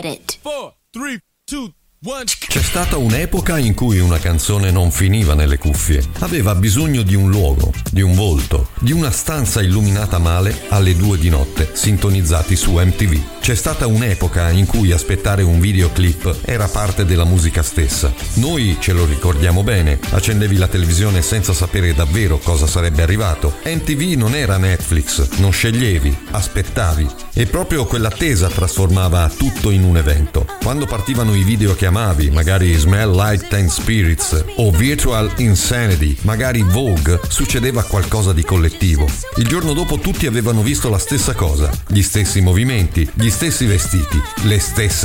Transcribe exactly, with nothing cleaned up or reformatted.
get it. Four, three, two, one. C'è stata un'epoca in cui una canzone non finiva nelle cuffie. Aveva bisogno di un luogo, di un volto, di una stanza illuminata male alle due di notte, sintonizzati su M T V. C'è stata un'epoca in cui aspettare un videoclip era parte della musica stessa. Noi ce lo ricordiamo bene. Accendevi la televisione senza sapere davvero cosa sarebbe arrivato. M T V non era Netflix, non sceglievi, aspettavi. E proprio quell'attesa trasformava tutto in un evento. Quando partivano i video che amavi, magari Smell Like Teen Spirits o Virtual Insanity, magari Vogue, succedeva qualcosa di collettivo. Il giorno dopo tutti avevano visto la stessa cosa, gli stessi movimenti, gli stessi vestiti, le stesse